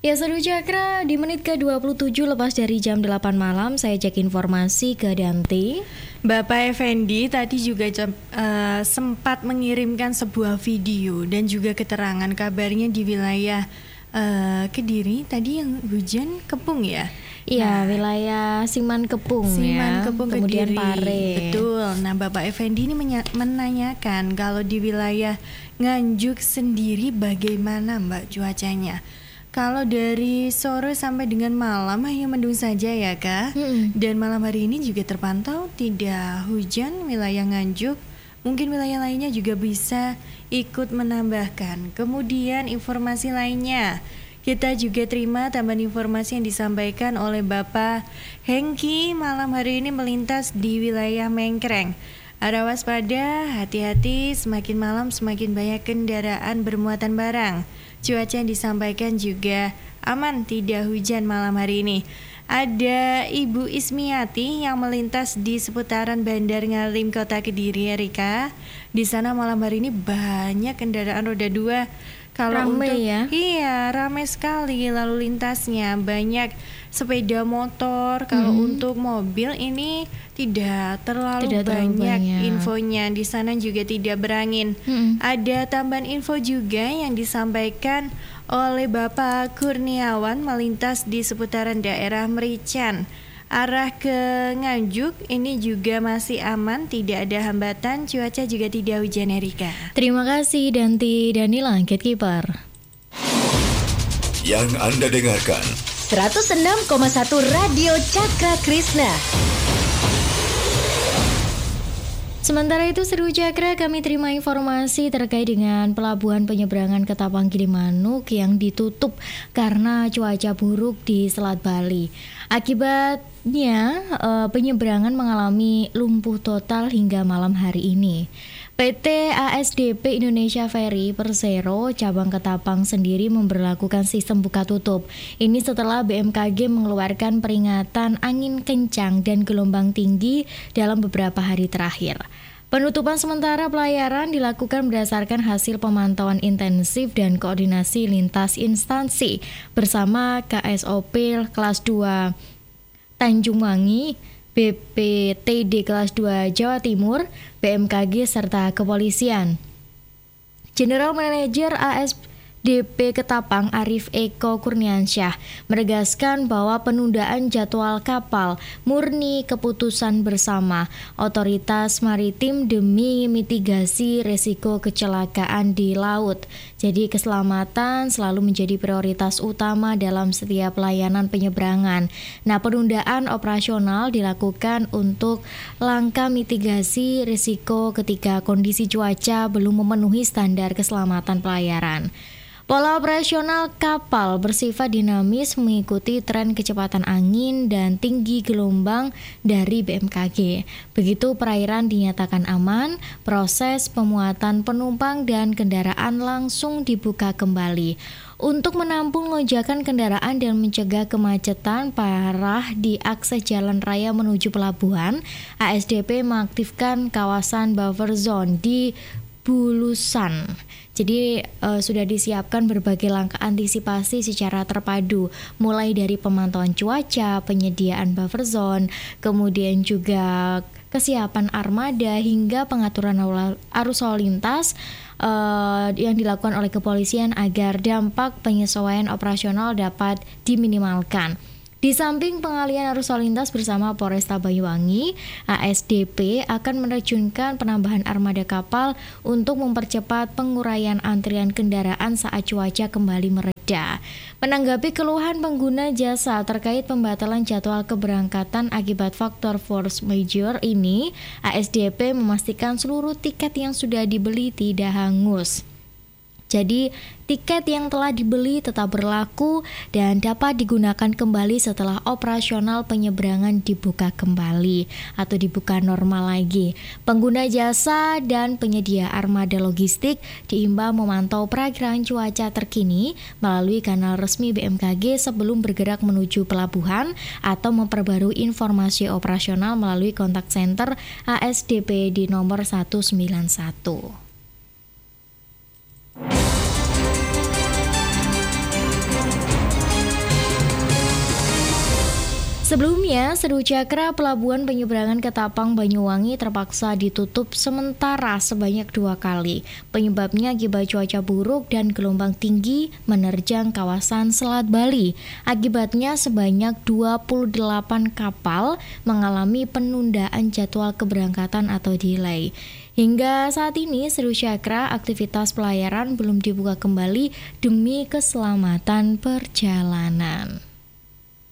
Ya, Seru Cakra di menit ke-27 lepas dari jam 8 malam, saya cek informasi ke Danti. Bapak Effendi tadi juga sempat mengirimkan sebuah video dan juga keterangan kabarnya di wilayah Kediri tadi yang hujan kepung ya. Iya, wilayah Siman Kepung ya. Kemudian Kediri. Pare. Betul. Nah, Bapak Effendi ini menanyakan kalau di wilayah Nganjuk sendiri bagaimana Mbak cuacanya? Kalau dari sore sampai dengan malam hanya mendung saja ya Kak. Dan malam hari ini juga terpantau tidak hujan wilayah Nganjuk. Mungkin wilayah lainnya juga bisa ikut menambahkan. Kemudian informasi lainnya, kita juga terima tambahan informasi yang disampaikan oleh Bapak Hengki malam hari ini melintas di wilayah Mengkreng. Ada waspada, hati-hati, semakin malam semakin banyak kendaraan bermuatan barang. Cuaca yang disampaikan juga aman, tidak hujan malam hari ini. Ada Ibu Ismiati yang melintas di seputaran Bandar Ngalim Kota Kediri, Erika. Di sana malam hari ini banyak kendaraan roda 2. Kalau Ramai untuk ya? Iya, ramai sekali lalu lintasnya, banyak sepeda motor. Kalau untuk mobil ini tidak terlalu banyak infonya. Di sana juga tidak berangin. Ada tambahan info juga yang disampaikan oleh Bapak Kurniawan melintas di seputaran daerah Merican. Arah ke Nganjuk ini juga masih aman, tidak ada hambatan, cuaca juga tidak hujan, Erika. Terima kasih Danti Danila, Gatekeeper. Yang Anda dengarkan 106,1 Radio Cakra Krishna. Sementara itu, Seru Cakra, kami terima informasi terkait dengan pelabuhan penyeberangan Ketapang Gilimanuk yang ditutup karena cuaca buruk di Selat Bali. Akibatnya, penyeberangan mengalami lumpuh total hingga malam hari ini. PT ASDP Indonesia Ferry Persero cabang Ketapang sendiri memberlakukan sistem buka tutup. Ini setelah BMKG mengeluarkan peringatan angin kencang dan gelombang tinggi dalam beberapa hari terakhir. Penutupan sementara pelayaran dilakukan berdasarkan hasil pemantauan intensif dan koordinasi lintas instansi bersama KSOP kelas 2 Tanjung Wangi, BPTD kelas 2 Jawa Timur, BMKG serta kepolisian. General Manager ASDP Ketapang Arif Eko Kurniansyah menegaskan bahwa penundaan jadwal kapal murni keputusan bersama otoritas maritim demi mitigasi risiko kecelakaan di laut. Jadi keselamatan selalu menjadi prioritas utama dalam setiap layanan penyeberangan. Nah, penundaan operasional dilakukan untuk langkah mitigasi risiko ketika kondisi cuaca belum memenuhi standar keselamatan pelayaran. Pola operasional kapal bersifat dinamis mengikuti tren kecepatan angin dan tinggi gelombang dari BMKG. Begitu perairan dinyatakan aman, proses pemuatan penumpang dan kendaraan langsung dibuka kembali. Untuk menampung lonjakan kendaraan dan mencegah kemacetan parah di akses jalan raya menuju pelabuhan, ASDP mengaktifkan kawasan buffer zone di Bulusan. Jadi sudah disiapkan berbagai langkah antisipasi secara terpadu, mulai dari pemantauan cuaca, penyediaan buffer zone, kemudian juga kesiapan armada hingga pengaturan arus lalu lintas yang dilakukan oleh kepolisian agar dampak penyesuaian operasional dapat diminimalkan. Di samping pengalihan arus lalu lintas bersama Polresta Banyuwangi, ASDP akan menerjunkan penambahan armada kapal untuk mempercepat penguraian antrian kendaraan saat cuaca kembali mereda. Menanggapi keluhan pengguna jasa terkait pembatalan jadwal keberangkatan akibat faktor force majeure ini, ASDP memastikan seluruh tiket yang sudah dibeli tidak hangus. Jadi, tiket yang telah dibeli tetap berlaku dan dapat digunakan kembali setelah operasional penyeberangan dibuka kembali atau dibuka normal lagi. Pengguna jasa dan penyedia armada logistik diimbau memantau perakiraan cuaca terkini melalui kanal resmi BMKG sebelum bergerak menuju pelabuhan atau memperbarui informasi operasional melalui kontak center ASDP di nomor 191. Sebelumnya, Seru Cakra Pelabuhan Penyeberangan Ketapang Banyuwangi terpaksa ditutup sementara sebanyak 2 kali. Penyebabnya akibat cuaca buruk dan gelombang tinggi menerjang kawasan Selat Bali. Akibatnya sebanyak 28 kapal mengalami penundaan jadwal keberangkatan atau delay. Hingga saat ini, Seru Cakra aktivitas pelayaran belum dibuka kembali demi keselamatan perjalanan.